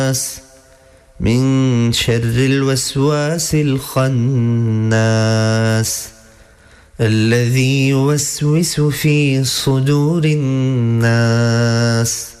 من شر الوسواس الخناس الذي يوسوس في صدور الناس